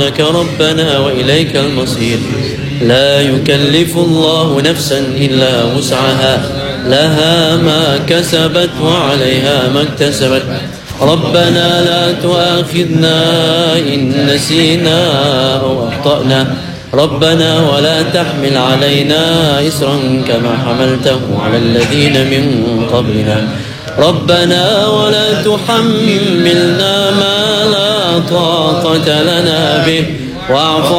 ربنا وإليك المصير. لا يكلف الله نفسا إلا وسعها، لها ما كسبت وعليها ما اكتسبت. ربنا لا تؤاخذنا إن نسينا أو أخطأنا. ربنا ولا تحمل علينا إصرا كما حملته على الذين من قبلنا. ربنا ولا تحملنا ما لا طاقة لنا به، واعف